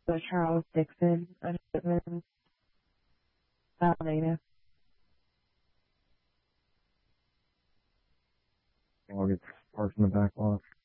Charles Dixon, Shipman, Alameda. I'll get parked in the back lot.